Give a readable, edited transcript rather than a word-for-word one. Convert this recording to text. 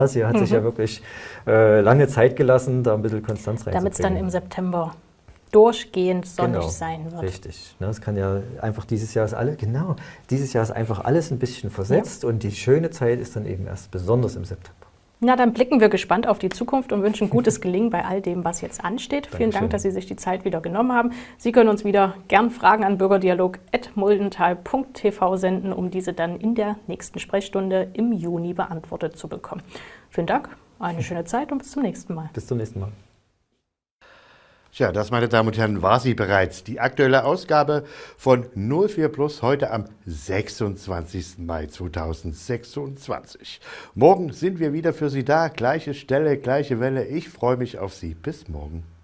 Sie hat sich ja wirklich lange Zeit gelassen, da ein bisschen Konstanz reinzubringen. Damit es dann im September durchgehend sonnig Genau, sein wird. richtig. Ne, es kann ja einfach dieses Jahr dieses Jahr ist einfach alles ein bisschen versetzt und die schöne Zeit ist dann eben erst besonders im September. Na, dann blicken wir gespannt auf die Zukunft und wünschen gutes Gelingen bei all dem, was jetzt ansteht. Vielen Dank, dass Sie sich die Zeit wieder genommen haben. Sie können uns wieder gern Fragen an bürgerdialog@muldental.tv senden, um diese dann in der nächsten Sprechstunde im Juni beantwortet zu bekommen. Vielen Dank, eine schöne Zeit und bis zum nächsten Mal. Bis zum nächsten Mal. Ja, das, meine Damen und Herren, war sie bereits. Die aktuelle Ausgabe von 04 Plus heute am 26. Mai 2026. Morgen sind wir wieder für Sie da. Gleiche Stelle, gleiche Welle. Ich freue mich auf Sie. Bis morgen.